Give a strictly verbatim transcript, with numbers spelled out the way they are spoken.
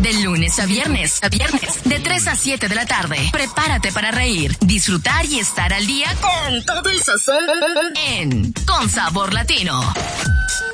De lunes a viernes, a viernes, de tres a siete de la tarde. Prepárate para reír, disfrutar y estar al día con todo el sazón en Con Sabor Latino.